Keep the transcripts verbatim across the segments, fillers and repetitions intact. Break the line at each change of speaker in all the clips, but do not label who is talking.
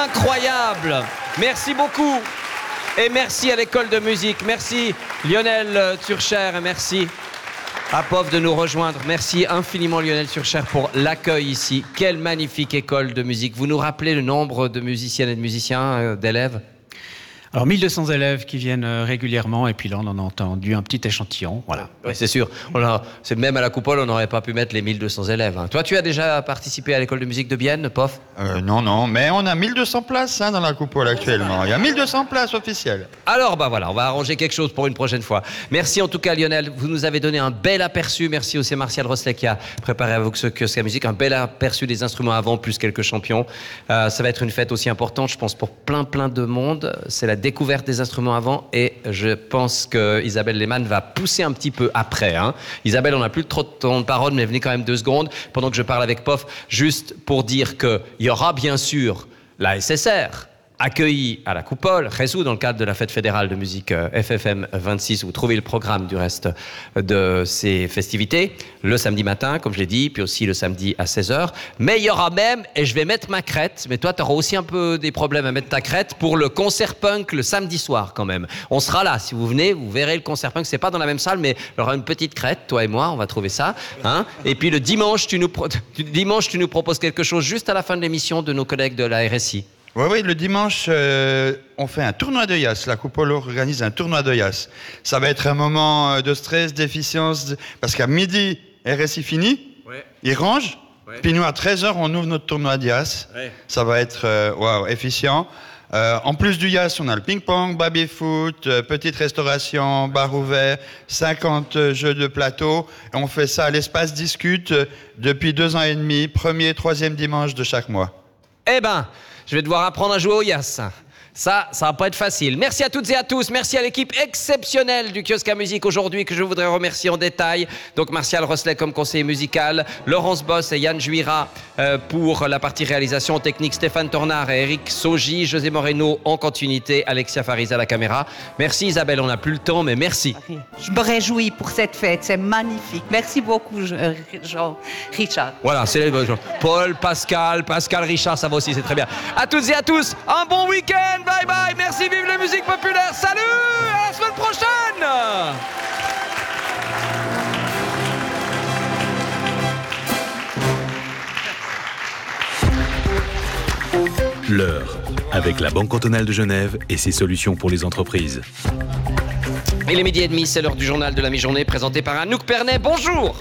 incroyable. Merci beaucoup. Et merci à l'école de musique. Merci Lionel Turcher et merci à P O F de nous rejoindre. Merci infiniment Lionel Turcher pour l'accueil ici. Quelle magnifique école de musique. Vous nous rappelez le nombre de musiciennes et de musiciens, euh, d'élèves ?
Alors mille deux cents élèves qui viennent régulièrement et puis là on en a entendu un petit échantillon. Voilà.
Oui, c'est sûr. On a, c'est même à la coupole, on n'aurait pas pu mettre les mille deux cents élèves. Hein. Toi, tu as déjà participé à l'école de musique de Bienne, P O F ?
euh, Non, non, mais on a mille deux cents places hein, dans la coupole actuellement. Il y a mille deux cents places officielles.
Alors, bah voilà, on va arranger quelque chose pour une prochaine fois. Merci en tout cas Lionel, vous nous avez donné un bel aperçu. Merci aussi Martial Roslet qui a préparé avec ce kiosque à musique un bel aperçu des instruments avant, plus quelques champions. Euh, ça va être une fête aussi importante, je pense, pour plein plein de monde. C'est la découverte des instruments avant et je pense que Isabelle Lehmann va pousser un petit peu après. Hein. Isabelle, on n'a plus trop de temps de parole, mais venez quand même deux secondes pendant que je parle avec P O F, juste pour dire qu'il y aura bien sûr la S S R accueillie à la coupole, Réseau, dans le cadre de la fête fédérale de musique F F M vingt-six. Vous trouvez le programme du reste de ces festivités, le samedi matin, comme je l'ai dit, puis aussi le samedi à seize heures. Mais il y aura même, et je vais mettre ma crête, mais toi, tu auras aussi un peu des problèmes à mettre ta crête, pour le concert punk le samedi soir quand même. On sera là, si vous venez, vous verrez le concert punk. C'est pas dans la même salle, mais il y aura une petite crête, toi et moi, on va trouver ça. Hein. Et puis le dimanche tu, nous pro- dimanche, tu nous proposes quelque chose juste à la fin de l'émission de nos collègues de la R S I.
Oui, oui, le dimanche, euh, on fait un tournoi de Yass. La coupole organise un tournoi de Yass. Ça va être un moment de stress, d'efficience, de... parce qu'à midi, R S I finit, ouais. Il range, ouais. Puis nous, à treize heures, on ouvre notre tournoi de Yass. Ouais. Ça va être euh, wow, efficient. Euh, en plus du Yass, on a le ping-pong, baby-foot, euh, petite restauration, bar ouvert, cinquante jeux de plateau. Et on fait ça à l'espace Discute euh, depuis deux ans et demi, premier et troisième dimanche de chaque mois.
Eh ben, je vais devoir apprendre à jouer au Yass. Ça, ça va pas être facile. Merci à toutes et à tous. Merci à l'équipe exceptionnelle du kiosque à musique aujourd'hui que je voudrais remercier en détail. Donc Martial Roslet comme conseiller musical, Laurence Boss et Yann Juira euh, pour la partie réalisation technique, Stéphane Tornard et Eric Sogi, José Moreno en continuité, Alexia Fariz à la caméra. Merci Isabelle, on n'a plus le temps, mais merci.
Je me réjouis pour cette fête, c'est magnifique. Merci beaucoup Jean, Richard.
Voilà, c'est les gens. Paul, Pascal, Pascal, Richard, ça va aussi, c'est très bien. À toutes et à tous, un bon week-end. Bye bye, merci, vive la musique populaire, salut, à la semaine prochaine.
L'heure, avec la Banque cantonale de Genève et ses solutions pour les entreprises.
Il est midi et demi, c'est l'heure du journal de la mi-journée présenté par Anouk Pernet, bonjour.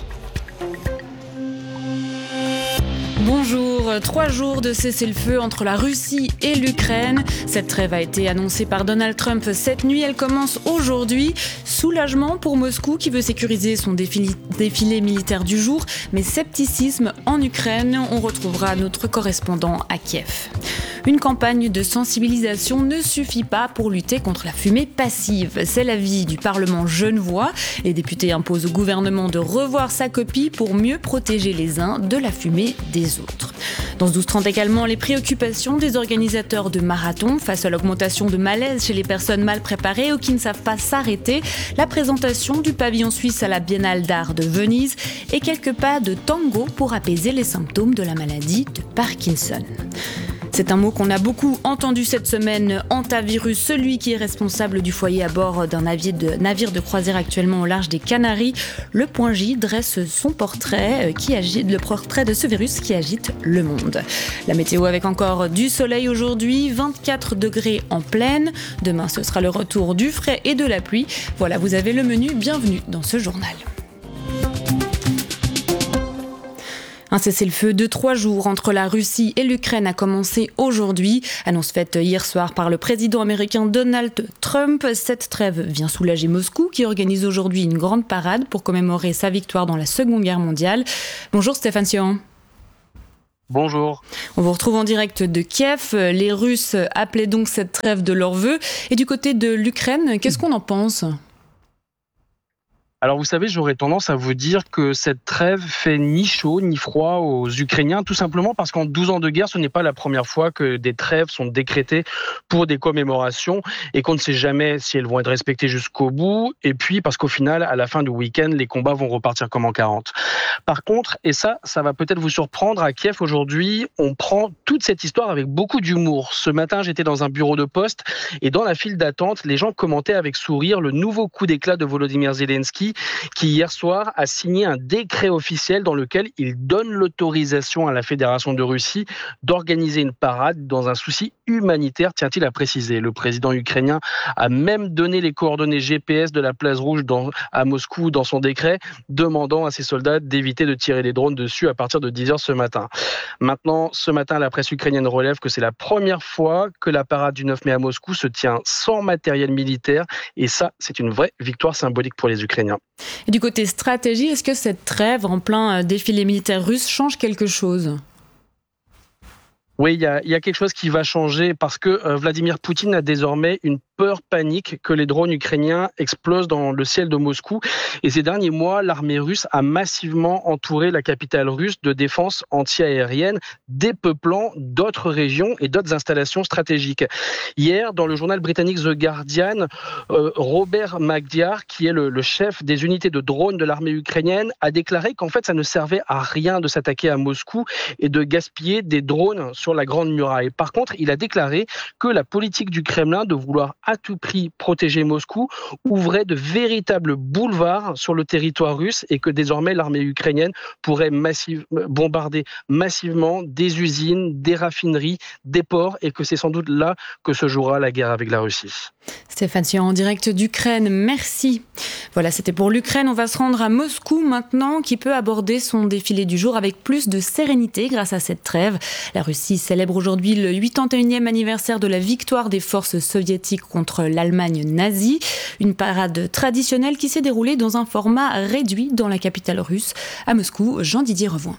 Bonjour, trois jours de cessez-le-feu entre la Russie et l'Ukraine. Cette trêve a été annoncée par Donald Trump cette nuit. Elle commence aujourd'hui. Soulagement pour Moscou qui veut sécuriser son défilé, défilé militaire du jour, mais scepticisme en Ukraine. On retrouvera notre correspondant à Kiev. Une campagne de sensibilisation ne suffit pas pour lutter contre la fumée passive. C'est l'avis du Parlement genevois. Les députés imposent au gouvernement de revoir sa copie pour mieux protéger les uns de la fumée des autres. Dans ce douze trente également, les préoccupations des organisateurs de marathons face à l'augmentation de malaise chez les personnes mal préparées ou qui ne savent pas s'arrêter, la présentation du pavillon suisse à la Biennale d'art de Venise et quelques pas de tango pour apaiser les symptômes de la maladie de Parkinson. C'est un mot qu'on a beaucoup entendu cette semaine, hantavirus, celui qui est responsable du foyer à bord d'un navire de, navire de croisière actuellement au large des Canaries. Le Point J dresse son portrait, qui agite, le portrait de ce virus qui agite le monde. La météo avec encore du soleil aujourd'hui, vingt-quatre degrés en pleine. Demain, ce sera le retour du frais et de la pluie. Voilà, vous avez le menu, bienvenue dans ce journal. Un cessez-le-feu de trois jours entre la Russie et l'Ukraine a commencé aujourd'hui. Annonce faite hier soir par le président américain Donald Trump. Cette trêve vient soulager Moscou qui organise aujourd'hui une grande parade pour commémorer sa victoire dans la Seconde Guerre mondiale. Bonjour Stéphane Sion.
Bonjour.
On vous retrouve en direct de Kiev. Les Russes appelaient donc cette trêve de leur vœu. Et du côté de l'Ukraine, qu'est-ce qu'on en pense ?
Alors vous savez, j'aurais tendance à vous dire que cette trêve fait ni chaud ni froid aux Ukrainiens, tout simplement parce qu'en douze ans de guerre, ce n'est pas la première fois que des trêves sont décrétées pour des commémorations et qu'on ne sait jamais si elles vont être respectées jusqu'au bout, et puis parce qu'au final, à la fin du week-end, les combats vont repartir comme en quarante. Par contre, et ça, ça va peut-être vous surprendre, à Kiev aujourd'hui, on prend toute cette histoire avec beaucoup d'humour. Ce matin, j'étais dans un bureau de poste et dans la file d'attente, les gens commentaient avec sourire le nouveau coup d'éclat de Volodymyr Zelensky qui hier soir a signé un décret officiel dans lequel il donne l'autorisation à la Fédération de Russie d'organiser une parade dans un souci humanitaire, tient-il à préciser. Le président ukrainien a même donné les coordonnées G P S de la place rouge dans, à Moscou dans son décret, demandant à ses soldats d'éviter de tirer des drones dessus à partir de dix heures ce matin. Maintenant, ce matin, la presse ukrainienne relève que c'est la première fois que la parade du neuf mai à Moscou se tient sans matériel militaire, et ça, c'est une vraie victoire symbolique pour les Ukrainiens.
Et du côté stratégie, est-ce que cette trêve en plein défilé militaire russe change quelque chose ?
Oui, il y a, y a quelque chose qui va changer parce que euh, Vladimir Poutine a désormais une peur panique que les drones ukrainiens explosent dans le ciel de Moscou. Et ces derniers mois, l'armée russe a massivement entouré la capitale russe de défense anti-aérienne, dépeuplant d'autres régions et d'autres installations stratégiques. Hier, dans le journal britannique The Guardian, euh, Robert Magyar, qui est le, le chef des unités de drones de l'armée ukrainienne, a déclaré qu'en fait, ça ne servait à rien de s'attaquer à Moscou et de gaspiller des drones sur la Grande Muraille. Par contre, il a déclaré que la politique du Kremlin de vouloir à tout prix protéger Moscou ouvrait de véritables boulevards sur le territoire russe et que désormais l'armée ukrainienne pourrait massive, bombarder massivement des usines, des raffineries, des ports, et que c'est sans doute là que se jouera la guerre avec la Russie.
Stéphane Sion en direct d'Ukraine, merci. Voilà, c'était pour l'Ukraine. On va se rendre à Moscou maintenant, qui peut aborder son défilé du jour avec plus de sérénité grâce à cette trêve. La Russie célèbre aujourd'hui le huitante et unième anniversaire de la victoire des forces soviétiques contre l'Allemagne nazie. Une parade traditionnelle qui s'est déroulée dans un format réduit dans la capitale russe. À Moscou, Jean-Didier Revoin.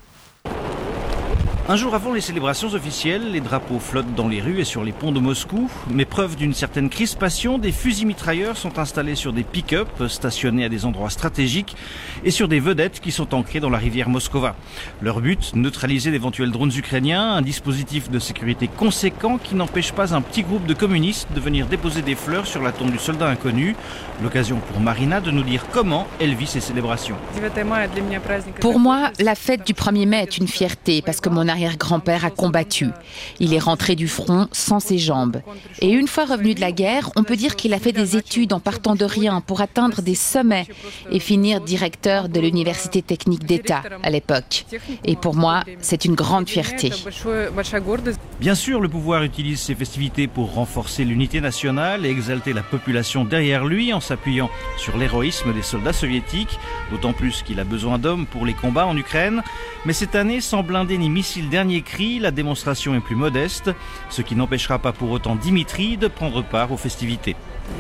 Un jour avant les célébrations officielles, les drapeaux flottent dans les rues et sur les ponts de Moscou. Mais preuve d'une certaine crispation, des fusils mitrailleurs sont installés sur des pick-up stationnés à des endroits stratégiques et sur des vedettes qui sont ancrées dans la rivière Moskova. Leur but, neutraliser d'éventuels drones ukrainiens, un dispositif de sécurité conséquent qui n'empêche pas un petit groupe de communistes de venir déposer des fleurs sur la tombe du soldat inconnu. L'occasion pour Marina de nous dire comment elle vit ces célébrations.
Pour moi, la fête du premier mai est une fierté parce que mon arrière-grand-père a combattu. Il est rentré du front sans ses jambes. Et une fois revenu de la guerre, on peut dire qu'il a fait des études en partant de rien pour atteindre des sommets et finir directeur de l'Université technique d'État à l'époque. Et pour moi, c'est une grande fierté.
Bien sûr, le pouvoir utilise ces festivités pour renforcer l'unité nationale et exalter la population derrière lui en s'appuyant sur l'héroïsme des soldats soviétiques, d'autant plus qu'il a besoin d'hommes pour les combats en Ukraine. Mais cette année, sans blindés ni missiles dernier cri, la démonstration est plus modeste, ce qui n'empêchera pas pour autant Dimitri de prendre part aux festivités.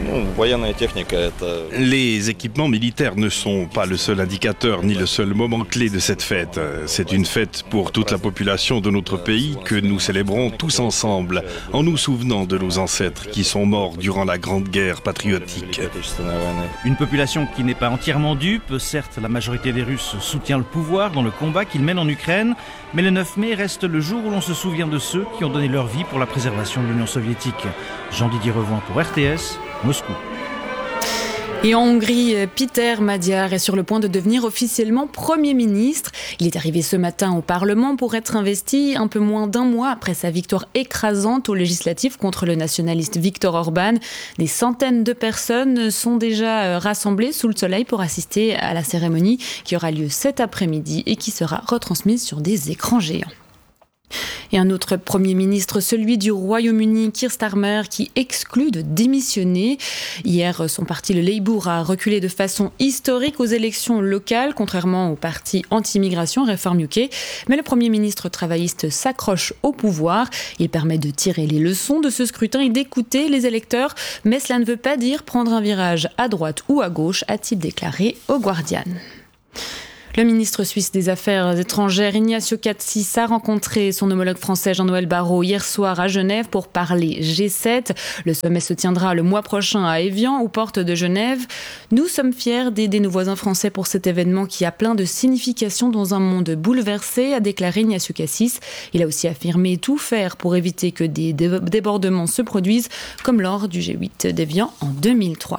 Les équipements militaires ne sont pas le seul indicateur ni le seul moment clé de cette fête. C'est une fête pour toute la population de notre pays que nous célébrons tous ensemble en nous souvenant de nos ancêtres qui sont morts durant la Grande Guerre patriotique.
Une population qui n'est pas entièrement dupe. Certes, la majorité des Russes soutient le pouvoir dans le combat qu'ils mènent en Ukraine, mais le neuf mai reste le jour où l'on se souvient de ceux qui ont donné leur vie pour la préservation de l'Union soviétique. Jean-Didier Revoin pour R T S, Moscou.
Et en Hongrie, Péter Magyar est sur le point de devenir officiellement Premier ministre. Il est arrivé ce matin au Parlement pour être investi un peu moins d'un mois après sa victoire écrasante aux législatives contre le nationaliste Viktor Orban. Des centaines de personnes sont déjà rassemblées sous le soleil pour assister à la cérémonie qui aura lieu cet après-midi et qui sera retransmise sur des écrans géants. Et un autre Premier ministre, celui du Royaume-Uni, Keir Starmer, qui exclut de démissionner. Hier, son parti, le Labour, a reculé de façon historique aux élections locales, contrairement au parti anti-immigration Reform U K. Mais le Premier ministre travailliste s'accroche au pouvoir. Il permet de tirer les leçons de ce scrutin et d'écouter les électeurs. Mais cela ne veut pas dire prendre un virage à droite ou à gauche, a-t-il déclaré au Guardian. Le ministre suisse des Affaires étrangères Ignacio Cassis a rencontré son homologue français Jean-Noël Barrot hier soir à Genève pour parler G sept. Le sommet se tiendra le mois prochain à Évian, aux portes de Genève. Nous sommes fiers d'aider nos voisins français pour cet événement qui a plein de significations dans un monde bouleversé, a déclaré Ignacio Cassis. Il a aussi affirmé tout faire pour éviter que des débordements se produisent, comme lors du G huit d'Évian en deux mille trois.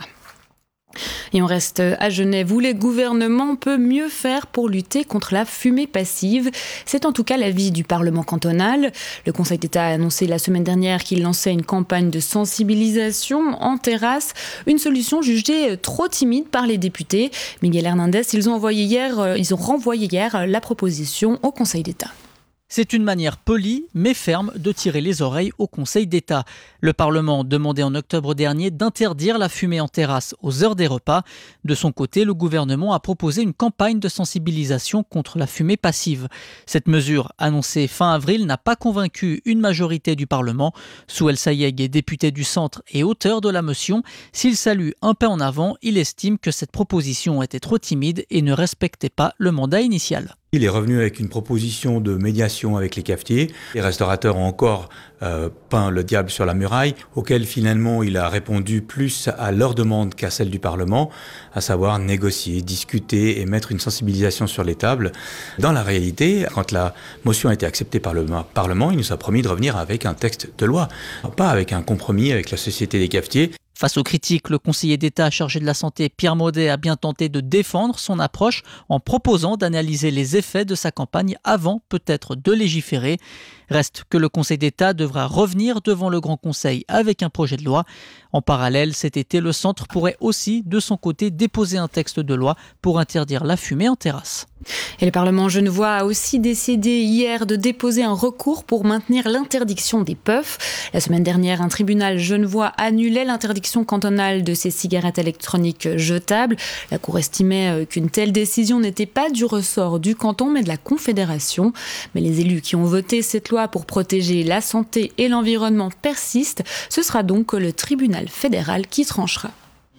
Et on reste à Genève où le gouvernement peut mieux faire pour lutter contre la fumée passive. C'est en tout cas l'avis du Parlement cantonal. Le Conseil d'État a annoncé la semaine dernière qu'il lançait une campagne de sensibilisation en terrasse, une solution jugée trop timide par les députés. Miguel Hernandez, ils ont, envoyé hier, ils ont renvoyé hier la proposition au Conseil d'État.
C'est une manière polie mais ferme de tirer les oreilles au Conseil d'État. Le Parlement demandait en octobre dernier d'interdire la fumée en terrasse aux heures des repas. De son côté, le gouvernement a proposé une campagne de sensibilisation contre la fumée passive. Cette mesure, annoncée fin avril, n'a pas convaincu une majorité du Parlement. Souel Sayeg est député du centre et auteur de la motion. S'il salue un pas en avant, il estime que cette proposition était trop timide et ne respectait pas le mandat initial.
Il est revenu avec une proposition de médiation avec les cafetiers. Les restaurateurs ont encore euh, peint le diable sur la muraille, auquel finalement il a répondu plus à leur demande qu'à celle du Parlement, à savoir négocier, discuter et mettre une sensibilisation sur les tables. Dans la réalité, quand la motion a été acceptée par le Parlement, il nous a promis de revenir avec un texte de loi, pas avec un compromis avec la Société des cafetiers.
Face aux critiques, le conseiller d'État chargé de la santé, Pierre Maudet, a bien tenté de défendre son approche en proposant d'analyser les effets de sa campagne avant peut-être de légiférer. Reste que le Conseil d'État devra revenir devant le Grand Conseil avec un projet de loi. En parallèle, cet été, le centre pourrait aussi, de son côté, déposer un texte de loi pour interdire la fumée en terrasse.
Et le Parlement genevois a aussi décidé hier de déposer un recours pour maintenir l'interdiction des puffs. La semaine dernière, un tribunal genevois annulait l'interdiction cantonale de ces cigarettes électroniques jetables. La Cour estimait qu'une telle décision n'était pas du ressort du canton, mais de la Confédération. Mais les élus qui ont voté cette loi pour protéger la santé et l'environnement persistent. Ce sera donc le tribunal fédéral qui tranchera.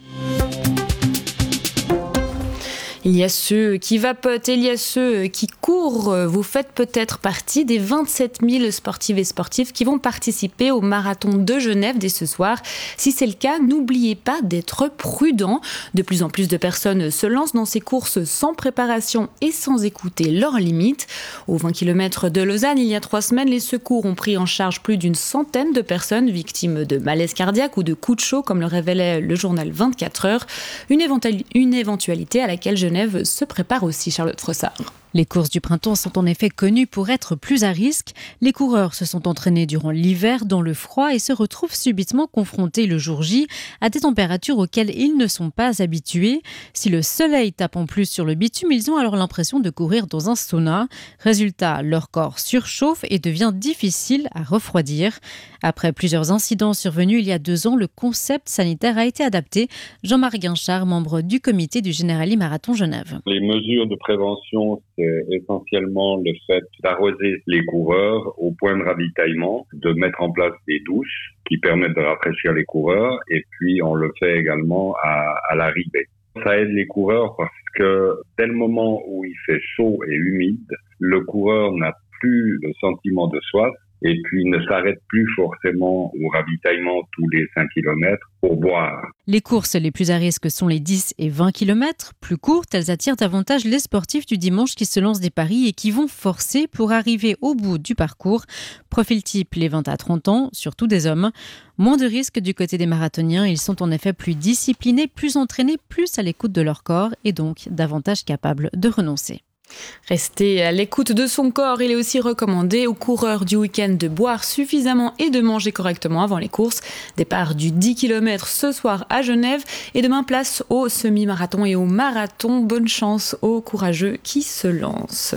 Il y a ceux qui vapotent, il y a ceux qui courent. Vous faites peut-être partie des vingt-sept mille sportives et sportifs qui vont participer au marathon de Genève dès ce soir. Si c'est le cas, n'oubliez pas d'être prudent. De plus en plus de personnes se lancent dans ces courses sans préparation et sans écouter leurs limites. Aux vingt kilomètres de Lausanne, il y a trois semaines, les secours ont pris en charge plus d'une centaine de personnes victimes de malaise cardiaque ou de coups de chaud, comme le révélait le journal vingt-quatre heures. Une, éventu- une éventualité à laquelle Genève se prépare aussi, Charlotte Frossard.
Les courses du printemps sont en effet connues pour être plus à risque. Les coureurs se sont entraînés durant l'hiver dans le froid et se retrouvent subitement confrontés le jour J à des températures auxquelles ils ne sont pas habitués. Si le soleil tape en plus sur le bitume, ils ont alors l'impression de courir dans un sauna. Résultat, leur corps surchauffe et devient difficile à refroidir. Après plusieurs incidents survenus il y a deux ans, le concept sanitaire a été adapté. Jean-Marc Guinchard, membre du comité du Generali Marathon Genève.
Les mesures de prévention, c'est essentiellement le fait d'arroser les coureurs au point de ravitaillement, de mettre en place des douches qui permettent de rafraîchir les coureurs, et puis on le fait également à, à l'arrivée. Ça aide les coureurs parce que dès le moment où il fait chaud et humide, le coureur n'a plus le sentiment de soif, et puis ne s'arrête plus forcément au ravitaillement tous les cinq kilomètres pour boire.
Les courses les plus à risque sont les dix et vingt kilomètres. Plus courtes, elles attirent davantage les sportifs du dimanche qui se lancent des paris et qui vont forcer pour arriver au bout du parcours. Profil type, les vingt à trente ans, surtout des hommes. Moins de risques du côté des marathoniens, ils sont en effet plus disciplinés, plus entraînés, plus à l'écoute de leur corps et donc davantage capables de renoncer.
Rester à l'écoute de son corps, il est aussi recommandé aux coureurs du week-end de boire suffisamment et de manger correctement avant les courses. Départ du dix kilomètres ce soir à Genève et demain place au semi-marathon et au marathon. Bonne chance aux courageux qui se lancent.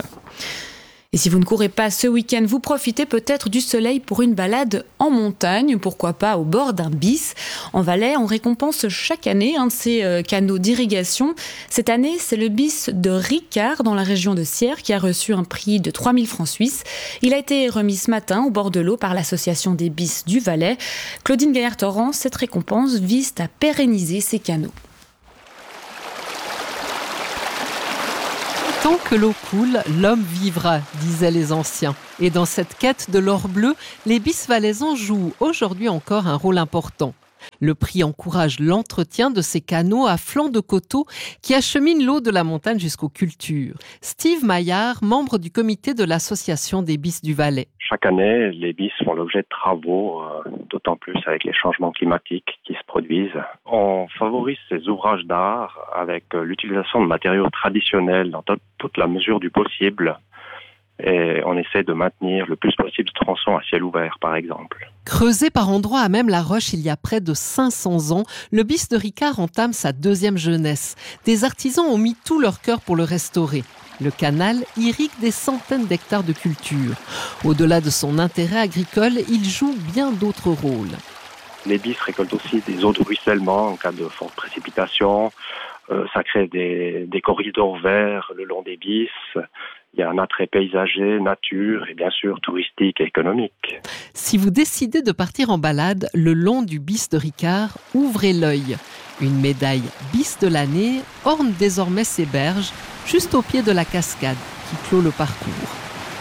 Et si vous ne courez pas ce week-end, vous profitez peut-être du soleil pour une balade en montagne, pourquoi pas au bord d'un bis. En Valais, on récompense chaque année un de ces euh, canaux d'irrigation. Cette année, c'est le bis de Ricard dans la région de Sierre qui a reçu un prix de trois mille francs suisses. Il a été remis ce matin au bord de l'eau par l'association des bis du Valais. Claudine Gaillard-Torrent, cette récompense vise à pérenniser ces canaux.
Tant que l'eau coule, l'homme vivra, disaient les anciens. Et dans cette quête de l'or bleu, les bis valaisans jouent aujourd'hui encore un rôle important. Le prix encourage l'entretien de ces canaux à flanc de coteaux qui acheminent l'eau de la montagne jusqu'aux cultures. Steve Maillard, membre du comité de l'association des bis du Valais.
Chaque année, les bis font l'objet de travaux, euh, d'autant plus avec les changements climatiques qui se produisent. On favorise ces ouvrages d'art avec euh, l'utilisation de matériaux traditionnels dans to- toute la mesure du possible. Et on essaie de maintenir le plus possible de tronçons à ciel ouvert, par exemple.
Creusé par endroits à même la roche il y a près de cinq cents ans, le bis de Ricard entame sa deuxième jeunesse. Des artisans ont mis tout leur cœur pour le restaurer. Le canal irrigue des centaines d'hectares de cultures. Au-delà de son intérêt agricole, il joue bien d'autres rôles.
Les bis récoltent aussi des eaux de ruissellement en cas de forte précipitation. Euh, ça crée des, des corridors verts le long des bis. Il y a un attrait paysager, nature et bien sûr touristique et économique.
Si vous décidez de partir en balade le long du bis de Ricard, ouvrez l'œil. Une médaille bis de l'année orne désormais ces berges, juste au pied de la cascade qui clôt le parcours.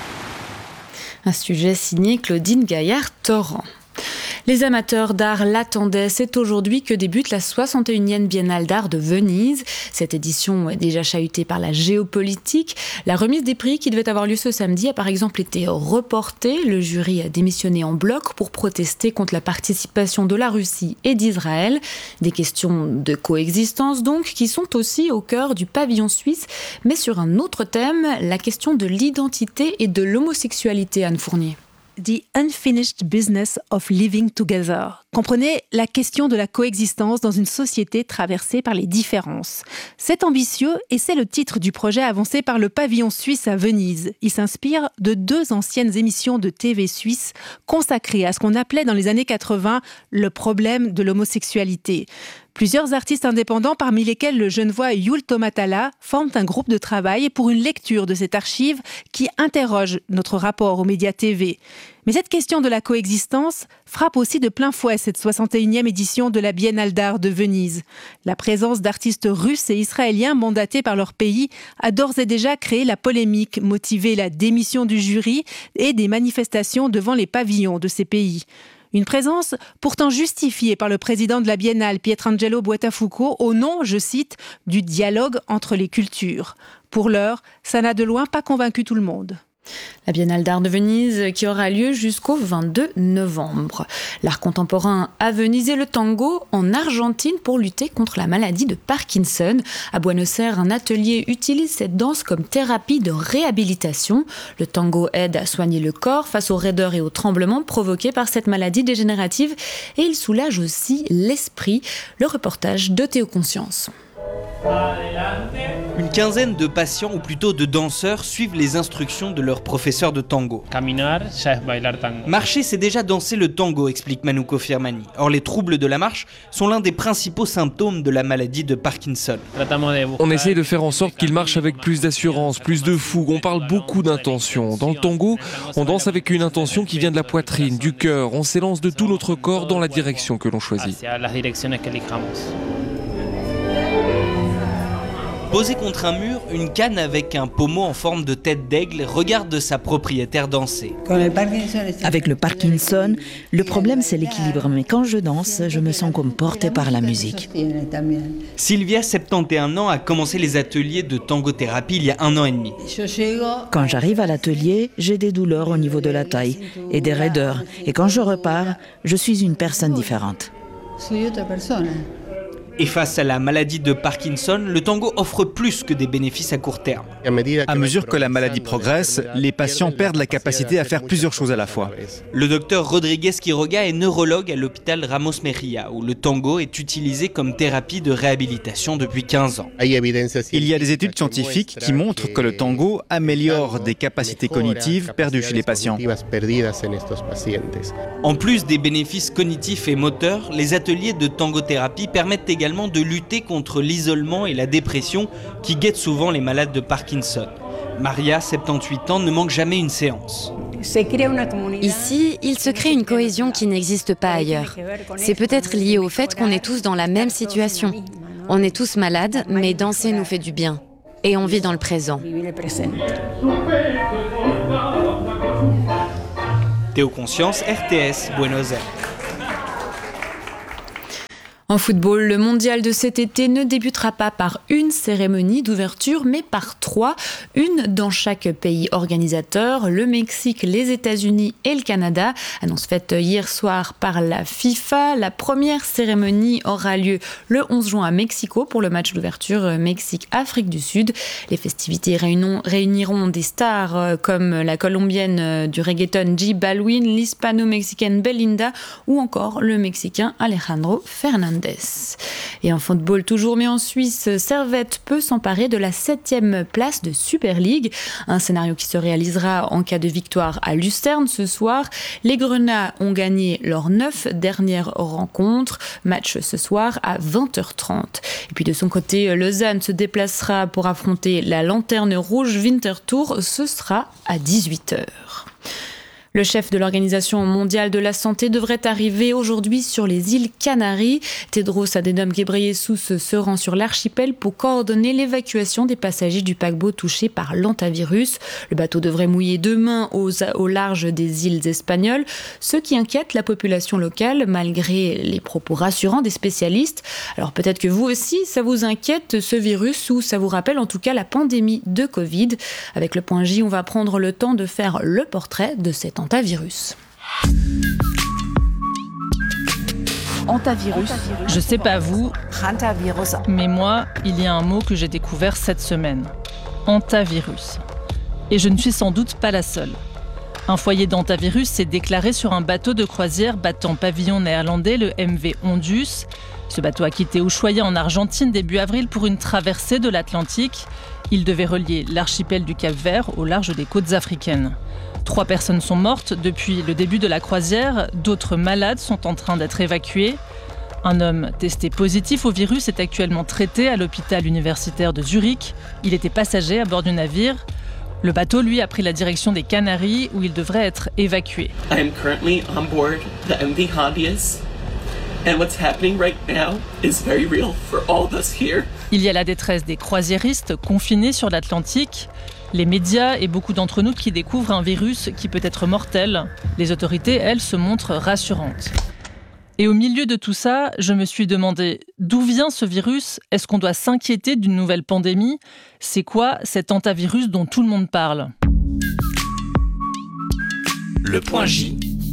Un sujet signé Claudine Gaillard-Torrent. Les amateurs d'art l'attendaient. C'est aujourd'hui que débute la soixante et unième Biennale d'art de Venise. Cette édition est déjà chahutée par la géopolitique. La remise des prix qui devait avoir lieu ce samedi a par exemple été reportée. Le jury a démissionné en bloc pour protester contre la participation de la Russie et d'Israël. Des questions de coexistence donc, qui sont aussi au cœur du pavillon suisse, mais sur un autre thème, la question de l'identité et de l'homosexualité, Anne Fournier.
The Unfinished Business of Living Together. Comprenez la question de la coexistence dans une société traversée par les différences. C'est ambitieux et c'est le titre du projet avancé par le pavillon suisse à Venise. Il s'inspire de deux anciennes émissions de T V suisse consacrées à ce qu'on appelait dans les années quatre-vingts le problème de l'homosexualité. Plusieurs artistes indépendants, parmi lesquels le genevois Yul Tomatala, forment un groupe de travail pour une lecture de cette archive qui interroge notre rapport aux médias T V. Mais cette question de la coexistence frappe aussi de plein fouet cette soixante et unième édition de la Biennale d'art de Venise. La présence d'artistes russes et israéliens mandatés par leur pays a d'ores et déjà créé la polémique, motivé la démission du jury et des manifestations devant les pavillons de ces pays. Une présence pourtant justifiée par le président de la Biennale, Pietrangelo Buotafuoco, au nom, je cite, du dialogue entre les cultures. Pour l'heure, ça n'a de loin pas convaincu tout le monde.
La Biennale d'art de Venise qui aura lieu jusqu'au vingt-deux novembre. L'art contemporain à Venise et le tango en Argentine pour lutter contre la maladie de Parkinson. À Buenos Aires, un atelier utilise cette danse comme thérapie de réhabilitation. Le tango aide à soigner le corps face aux raideurs et aux tremblements provoqués par cette maladie dégénérative et il soulage aussi l'esprit. Le reportage de Théo Conscience.
Une quinzaine de patients, ou plutôt de danseurs, suivent les instructions de leur professeur de tango. Marcher, c'est déjà danser le tango, explique Manuco Firmani. Or, les troubles de la marche sont l'un des principaux symptômes de la maladie de Parkinson.
On essaye de faire en sorte qu'il marche avec plus d'assurance, plus de fougue. On parle beaucoup d'intention. Dans le tango, on danse avec une intention qui vient de la poitrine, du cœur. On s'élance de tout notre corps dans la direction que l'on choisit.
Posée contre un mur, une canne avec un pommeau en forme de tête d'aigle regarde sa propriétaire danser.
Avec le Parkinson, le problème c'est l'équilibre, mais quand je danse, je me sens comme portée par la musique.
Sylvia, soixante et un ans, a commencé les ateliers de tangothérapie il y a un an et demi.
Quand j'arrive à l'atelier, j'ai des douleurs au niveau de la taille et des raideurs. Et quand je repars, je suis une personne différente.
Et face à la maladie de Parkinson, le tango offre plus que des bénéfices à court terme.
À mesure que la maladie progresse, les patients perdent la capacité à faire plusieurs choses à la fois.
Le docteur Rodriguez Quiroga est neurologue à l'hôpital Ramos Mejia, où le tango est utilisé comme thérapie de réhabilitation depuis quinze ans.
Il y a des études scientifiques qui montrent que le tango améliore des capacités cognitives perdues chez les patients.
En plus des bénéfices cognitifs et moteurs, les ateliers de tangothérapie permettent également de lutter contre l'isolement et la dépression qui guettent souvent les malades de Parkinson. Maria, soixante-dix-huit ans, ne manque jamais une séance.
Ici, il se crée une cohésion qui n'existe pas ailleurs. C'est peut-être lié au fait qu'on est tous dans la même situation. On est tous malades, mais danser nous fait du bien. et on vit dans le présent.
Théo Conscience, R T S, Buenos Aires.
En football, le mondial de cet été ne débutera pas par une cérémonie d'ouverture, mais par trois, une dans chaque pays organisateur, le Mexique, les États-Unis et le Canada. Annonce faite hier soir par la FIFA. La première cérémonie aura lieu le onze juin à Mexico pour le match d'ouverture Mexique-Afrique du Sud. Les festivités réuniront des stars comme la colombienne du reggaeton J Balvin, l'hispano-mexicaine Belinda ou encore le mexicain Alejandro Fernández. Et en football toujours, mais en Suisse, Servette peut s'emparer de la septième place de Super League. Un scénario qui se réalisera en cas de victoire à Lucerne ce soir. Les Grenats ont gagné leurs neuf dernières rencontres. Match ce soir à vingt heures trente. Et puis de son côté, Lausanne se déplacera pour affronter la Lanterne Rouge Winterthur. Ce sera à dix-huit heures. Le chef de l'Organisation mondiale de la santé devrait arriver aujourd'hui sur les îles Canaries. Tedros Adhanom Ghebreyesus se rend sur l'archipel pour coordonner l'évacuation des passagers du paquebot touché par l'hantavirus. Le bateau devrait mouiller demain aux, au large des îles espagnoles, ce qui inquiète la population locale malgré les propos rassurants des spécialistes. Alors peut-être que vous aussi, ça vous inquiète ce virus ou ça vous rappelle en tout cas la pandémie de Covid. Avec le point J, on va prendre le temps de faire le portrait de cet hantavirus.
Hantavirus. Je sais pas vous, mais moi, il y a un mot que j'ai découvert cette semaine. Hantavirus. Et je ne suis sans doute pas la seule. Un foyer d'hantavirus s'est déclaré sur un bateau de croisière battant pavillon néerlandais, le M V Ondus. Ce bateau a quitté Ushuaia en Argentine début avril pour une traversée de l'Atlantique. Il devait relier l'archipel du Cap-Vert au large des côtes africaines. Trois personnes sont mortes depuis le début de la croisière. D'autres malades sont en train d'être évacués. Un homme testé positif au virus est actuellement traité à l'hôpital universitaire de Zurich. Il était passager à bord du navire. Le bateau, lui, a pris la direction des Canaries où il devrait être évacué.
I am currently on board the M V Hondius. And what's happening right now is very real for all of us here.
Il y a la détresse des croisiéristes confinés sur l'Atlantique, les médias et beaucoup d'entre nous qui découvrent un virus qui peut être mortel. Les autorités, elles, se montrent rassurantes. Et au milieu de tout ça, je me suis demandé d'où vient ce virus ? Est-ce qu'on doit s'inquiéter d'une nouvelle pandémie ? C'est quoi cet hantavirus dont tout le monde parle ?
Le point J.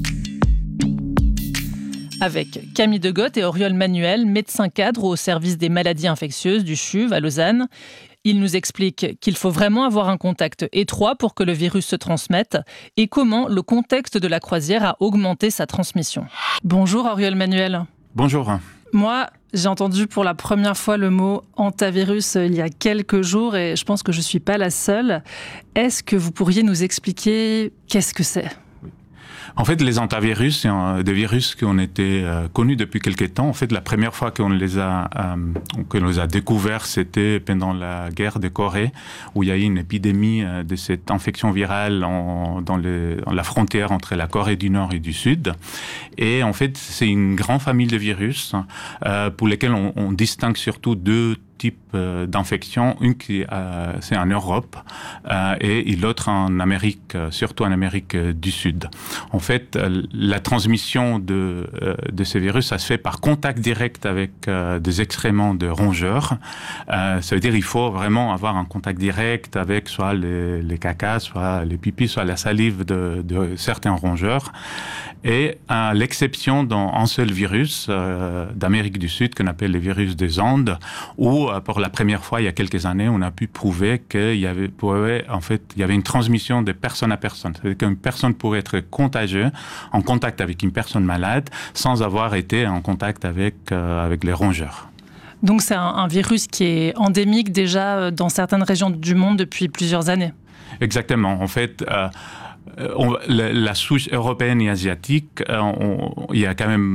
Avec Camille Degotte et Auriol Manuel, médecins cadres au service des maladies infectieuses du C H U V à Lausanne. Ils nous expliquent qu'il faut vraiment avoir un contact étroit pour que le virus se transmette et comment le contexte de la croisière a augmenté sa transmission. Bonjour Auriol Manuel.
Bonjour.
Moi, j'ai entendu pour la première fois le mot hantavirus il y a quelques jours et je pense que je ne suis pas la seule. Est-ce que vous pourriez nous expliquer qu'est-ce que c'est ?
En fait, les hantavirus, c'est des virus qui ont été euh, connus depuis quelques temps. En fait, la première fois qu'on les a, euh, qu'on les a découverts, c'était pendant la guerre de Corée, où il y a eu une épidémie euh, de cette infection virale en, dans, le, dans la frontière entre la Corée du Nord et du Sud. Et en fait, c'est une grande famille de virus euh, pour lesquels on, on distingue surtout deux type euh, d'infection, une qui euh, c'est en Europe euh, et l'autre en Amérique, euh, surtout en Amérique euh, du Sud. En fait, euh, la transmission de euh, de ces virus, ça se fait par contact direct avec euh, des excréments de rongeurs. Euh, ça veut dire il faut vraiment avoir un contact direct avec soit les, les cacas, soit les pipis, soit la salive de, de certains rongeurs. Et à l'exception dans un seul virus euh, d'Amérique du Sud qu'on appelle le virus des Andes, où pour la première fois il y a quelques années on a pu prouver qu'il y avait, pouvait, en fait, il y avait une transmission de personne à personne. C'est-à-dire qu'une personne pourrait être contagieuse en contact avec une personne malade sans avoir été en contact avec, euh, avec les rongeurs.
Donc c'est un, un virus qui est endémique déjà dans certaines régions du monde depuis plusieurs années.
Exactement. En fait, euh, On, la, la souche européenne et asiatique, euh, on, il y a quand même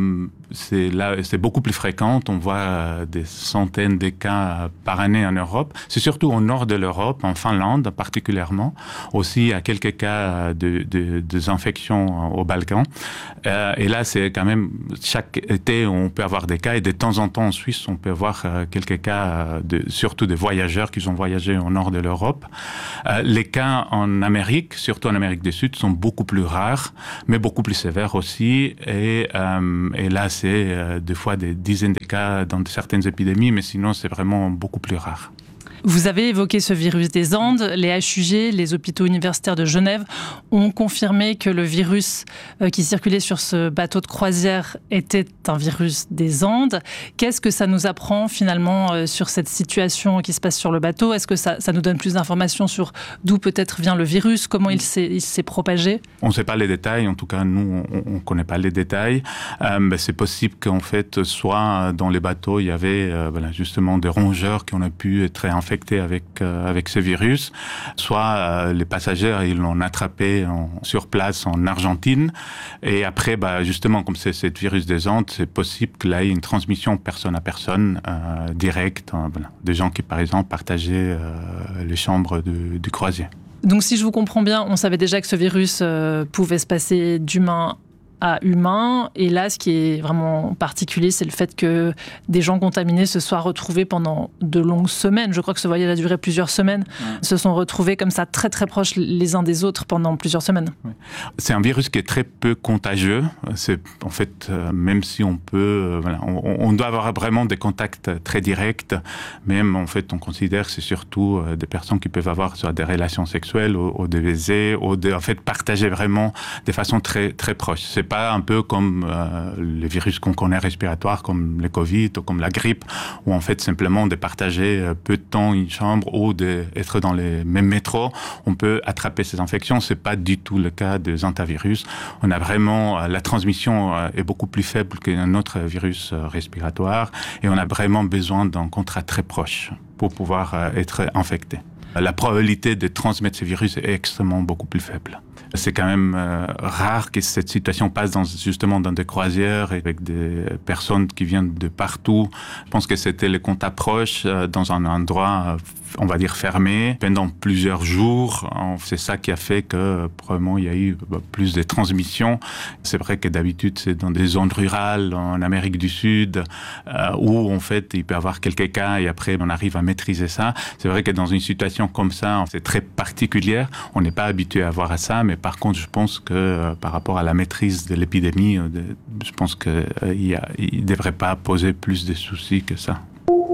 c'est, là, c'est beaucoup plus fréquent. On voit des centaines de cas par année en Europe. C'est surtout au nord de l'Europe, en Finlande particulièrement. Aussi, il y a quelques cas de, de, de infections aux Balkans. Euh, et là, c'est quand même, chaque été, on peut avoir des cas. Et de temps en temps, en Suisse, on peut avoir quelques cas, de, surtout de voyageurs qui ont voyagé au nord de l'Europe. Euh, les cas en Amérique, surtout en Amérique du Sud, sont beaucoup plus rares, mais beaucoup plus sévères aussi. Et, euh, et là, c'est euh, des fois des dizaines de cas dans certaines épidémies, mais sinon, c'est vraiment beaucoup plus rare.
Vous avez évoqué ce virus des Andes. Les H U G, les hôpitaux universitaires de Genève, ont confirmé que le virus qui circulait sur ce bateau de croisière était un virus des Andes. Qu'est-ce que ça nous apprend finalement sur cette situation qui se passe sur le bateau ? Est-ce que ça, ça nous donne plus d'informations sur d'où peut-être vient le virus, comment il s'est, il s'est propagé ?
On ne sait pas les détails. En tout cas, nous, on ne connaît pas les détails. Euh, mais c'est possible qu'en fait, soit dans les bateaux, il y avait euh, voilà, justement des rongeurs qui ont pu être infectés avec euh, avec ce virus, soit euh, les passagers ils l'ont attrapé en, sur place en Argentine, et après bah justement comme c'est ce virus des Andes, c'est possible qu'il y ait une transmission personne à personne euh, directe, euh, voilà, des gens qui par exemple partageaient euh, les chambres de, du croisier.
Donc si je vous comprends bien, on savait déjà que ce virus euh, pouvait se passer d'humain à humain. Et là, ce qui est vraiment particulier, c'est le fait que des gens contaminés se soient retrouvés pendant de longues semaines. Je crois que ce voyage a duré plusieurs semaines. Ouais. Se sont retrouvés comme ça, très très proches les uns des autres pendant plusieurs semaines.
Ouais. C'est un virus qui est très peu contagieux. C'est en fait, euh, même si on peut, euh, voilà, on, on doit avoir vraiment des contacts très directs. Même en fait, on considère que c'est surtout euh, des personnes qui peuvent avoir soit des relations sexuelles ou, ou des baisers, ou de, en fait, partager vraiment de façon très très proche. C'est pas un peu comme euh, les virus qu'on connaît respiratoires, comme le Covid ou comme la grippe, où en fait simplement de partager peu de temps une chambre ou d'être dans les mêmes métros, on peut attraper ces infections. C'est pas du tout le cas des hantavirus. On a vraiment, euh, la transmission euh, est beaucoup plus faible qu'un autre virus euh, respiratoire, et on a vraiment besoin d'un contact très proche pour pouvoir euh, être infecté. La probabilité de transmettre ces virus est extrêmement beaucoup plus faible. C'est quand même euh, rare que cette situation passe dans, justement dans des croisières avec des personnes qui viennent de partout. Je pense que c'était le contact proche euh, dans un endroit, on va dire, fermé pendant plusieurs jours. C'est ça qui a fait que probablement il y a eu plus de transmission. C'est vrai que d'habitude c'est dans des zones rurales en Amérique du Sud euh, où en fait il peut y avoir quelques cas et après on arrive à maîtriser ça. C'est vrai que dans une situation comme ça, c'est très particulière. On n'est pas habitué à voir à ça, mais par contre, je pense que euh, par rapport à la maîtrise de l'épidémie, euh, de, je pense qu'il euh, ne devrait pas poser plus de soucis que ça.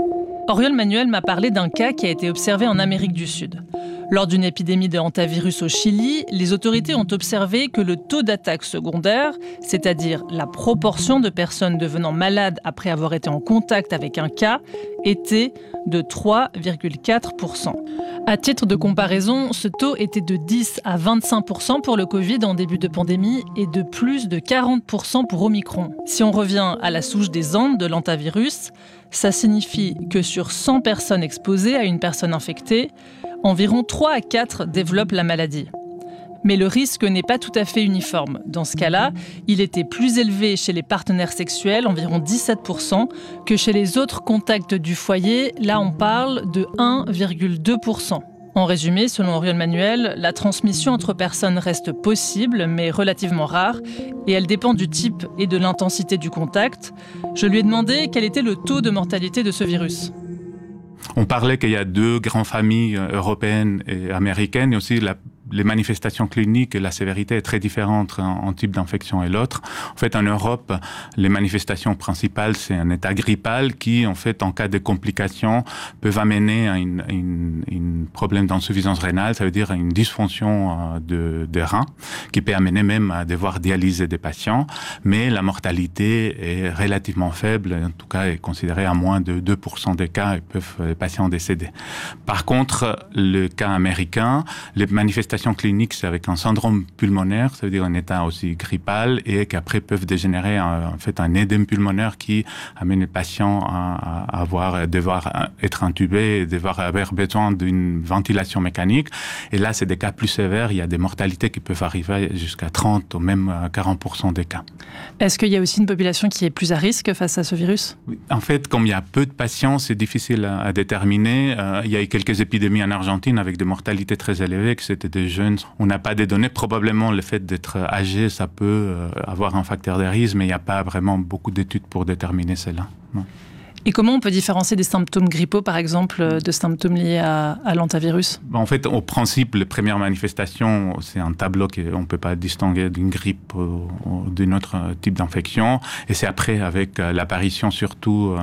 Oriol Manuel m'a parlé d'un cas qui a été observé en Amérique du Sud. Lors d'une épidémie de hantavirus au Chili, les autorités ont observé que le taux d'attaque secondaire, c'est-à-dire la proportion de personnes devenant malades après avoir été en contact avec un cas, était de trois virgule quatre pour cent. À titre de comparaison, ce taux était de dix à vingt-cinq pour cent pour le Covid en début de pandémie et de plus de quarante pour cent pour Omicron. Si on revient à la souche des Andes de l'hantavirus, ça signifie que sur cent personnes exposées à une personne infectée, environ trois à quatre développent la maladie. Mais le risque n'est pas tout à fait uniforme. Dans ce cas-là, il était plus élevé chez les partenaires sexuels, environ dix-sept pour cent, que chez les autres contacts du foyer. Là, on parle de un virgule deux pour cent. En résumé, selon Oriol Manuel, la transmission entre personnes reste possible, mais relativement rare, et elle dépend du type et de l'intensité du contact. Je lui ai demandé quel était le taux de mortalité de ce virus.
On parlait qu'il y a deux grandes familles européennes et américaines, et aussi la les manifestations cliniques et la sévérité est très différente en, en type d'infection et l'autre. En fait, en Europe, les manifestations principales, c'est un état grippal qui, en fait, en cas de complications, peuvent amener à une, une, une problème d'insuffisance rénale, ça veut dire une dysfonction de, des reins, qui peut amener même à devoir dialyser des patients. Mais la mortalité est relativement faible, en tout cas, est considérée à moins de deux pour cent des cas et peuvent les patients décéder. Par contre, le cas américain, les manifestations manifestation clinique, c'est avec un syndrome pulmonaire, ça veut dire un état aussi grippal, et qu'après peuvent dégénérer en, en fait un édème pulmonaire qui amène les patients à, à avoir, à devoir être intubés et devoir avoir besoin d'une ventilation mécanique. Et là, c'est des cas plus sévères. Il y a des mortalités qui peuvent arriver jusqu'à trente ou même quarante pour cent des cas.
Est-ce qu'il y a aussi une population qui est plus à risque face à ce virus ?
En fait, comme il y a peu de patients, c'est difficile à, à déterminer. Euh, il y a eu quelques épidémies en Argentine avec des mortalités très élevées, que c'était des jeunes. On n'a pas de données. Probablement, le fait d'être âgé, ça peut euh, avoir un facteur de risque, mais il n'y a pas vraiment beaucoup d'études pour déterminer cela. Non.
Et comment on peut différencier des symptômes grippaux, par exemple, de symptômes liés à, à l'antivirus ?
En fait, au principe, les premières manifestations, c'est un tableau qu'on ne peut pas distinguer d'une grippe ou, ou d'un autre type d'infection. Et c'est après, avec l'apparition surtout